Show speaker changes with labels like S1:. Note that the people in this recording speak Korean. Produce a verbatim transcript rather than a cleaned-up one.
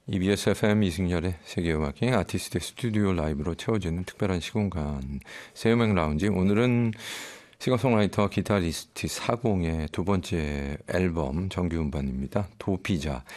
S1: 이비에스 에프엠 이승열의 세계음악행 아티스트의 스튜디오 라이브로 채워지는 특별한 시공간 새음악 라운지. 오늘은 싱어송라이터 기타리스트 사공의 두 번째 앨범 정규 음반입니다. 도피자.